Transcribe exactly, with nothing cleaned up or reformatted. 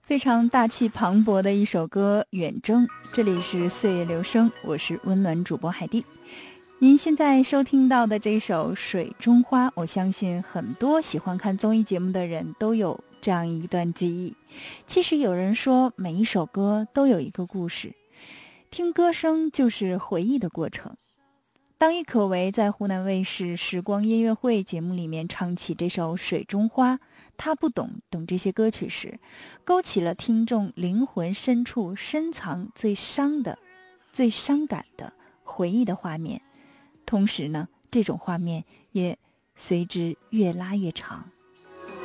非常大气磅礴的一首歌《远征》，这里是岁月留声，我是温暖主播海蒂。您现在收听到的这首《水中花》，我相信很多喜欢看综艺节目的人都有这样一段记忆。其实有人说，每一首歌都有一个故事，听歌声就是回忆的过程。当伊可唯在湖南卫视时光音乐会节目里面唱起这首《水中花》，他不懂等这些歌曲时，勾起了听众灵魂深处深藏最伤的、最伤感的回忆的画面。同时呢，这种画面也随之越拉越长。